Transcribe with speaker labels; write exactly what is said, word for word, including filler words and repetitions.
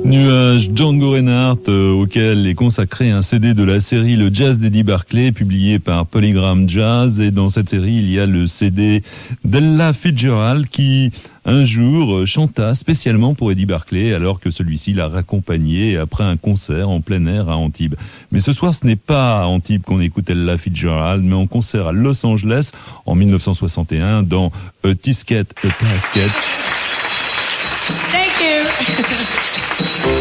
Speaker 1: Nuage, Django Reinhardt, euh, auquel est consacré un C D de la série Le Jazz d'Eddie Barclay, publié par Polygram Jazz. Et dans cette série, il y a le C D d'Ella Fitzgerald qui, un jour, chanta spécialement pour Eddie Barclay, alors que celui-ci l'a raccompagné après un concert en plein air à Antibes. Mais ce soir, ce n'est pas à Antibes qu'on écoute Ella Fitzgerald, mais en concert à Los Angeles en mille neuf cent soixante et un dans A Tisket, A Tasket.
Speaker 2: Thank you.